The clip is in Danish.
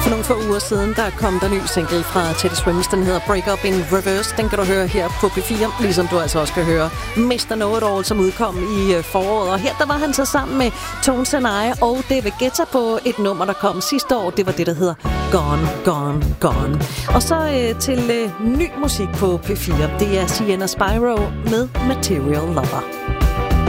For nogle få uger siden, der kom der ny single fra Teddy Swims. Den hedder Break Up in Reverse. Den kan du høre her på P4, ligesom du altså også kan høre Mr. Know-It-All, som udkom i foråret. Og her der var han så sammen med Tones and I og David Guetta på et nummer, der kom sidste år. Det var det, der hedder Gone, Gone, Gone. Og så til ny musik på P4. Det er Sienna Spyro med Material Lover.